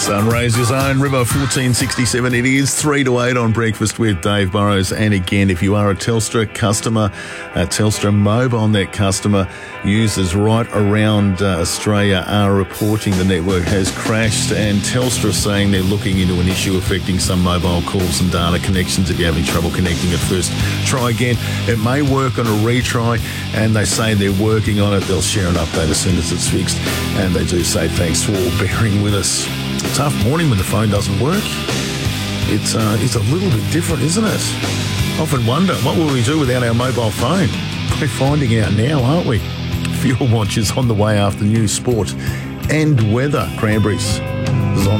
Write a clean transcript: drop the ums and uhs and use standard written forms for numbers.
Sunray's Own River 1467. It is 3 to 8 on Breakfast with Dave Burrows. And again, if you are a Telstra customer, a Telstra mobile net customer, users right around Australia are reporting the network has crashed, and Telstra saying they're looking into an issue affecting some mobile calls and data connections. If you're having trouble connecting at first, try again. It may work on a retry, and they say they're working on it. They'll share an update as soon as it's fixed, and they do say thanks for bearing with us. Tough morning when the phone doesn't work. It's a little bit different, isn't it? Often wonder, what will we do without our mobile phone? We're finding out now, aren't we? Fuel Watch is on the way after news, sport and weather. Cranberries.